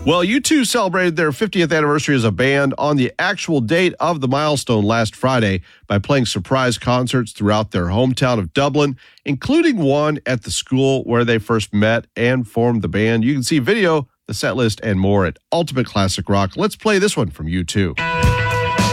Well, U2 celebrated their 50th anniversary as a band on the actual date of the milestone last Friday by playing surprise concerts throughout their hometown of Dublin, including one at the school where they first met and formed the band. You can see video, the set list, and more at Ultimate Classic Rock. Let's play this one from U2.